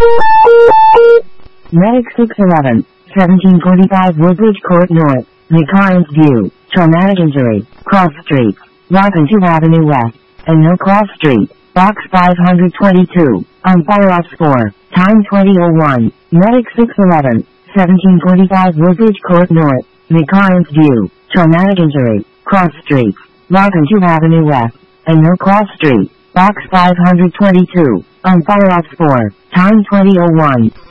Medic 611, 1745 Woodbridge Court North, McCarnes View, traumatic injury, cross streets, Larkin 2 Avenue West, and Mill Cross Street, Box 522, on Firehouse 4, time 20:01, Medic 611, 1745 Woodbridge Court North, McCarnes View, traumatic injury, cross streets, Larkin 2 Avenue West, and Mill Cross Street, Box 522, on Firehouse 4, time 20:01.